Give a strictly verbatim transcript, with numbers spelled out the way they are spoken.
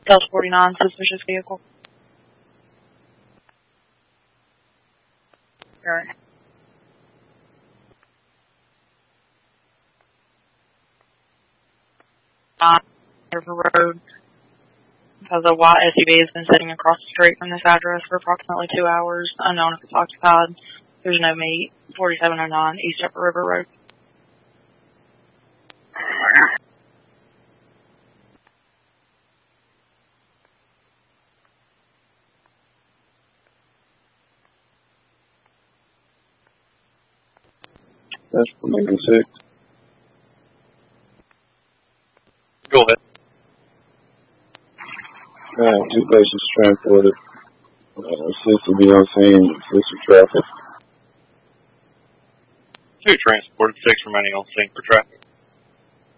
Delta forty-nine, suspicious vehicle. Alright. On River Road, because a white S U V has been sitting across the street from this address for approximately two hours, unknown if it's occupied. There's no meat. forty-seven oh nine East Upper River Road. That's for Lincoln six. Go ahead. Uh, two patients transported. Uh, assist to be on scene, assist with traffic. Two transported, six remaining on scene for traffic.